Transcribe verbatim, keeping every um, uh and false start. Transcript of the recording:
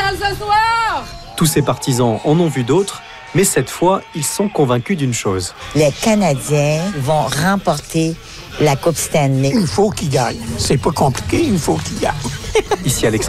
finale ce soir! Tous ces partisans en ont vu d'autres, mais cette fois, ils sont convaincus d'une chose. Les Canadiens vont remporter la Coupe Stanley. Il faut qu'ils gagnent. C'est pas compliqué, il faut qu'ils gagnent. Ici Alexandre.